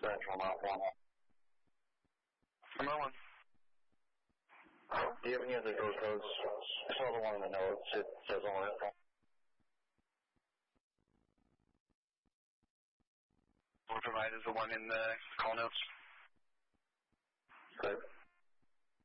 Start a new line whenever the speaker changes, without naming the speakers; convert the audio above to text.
Central, not formal.
Another one.
Do you have any other door codes? I saw the one in the notes. It says on it.
We'll provide is the one in the call notes.
Good.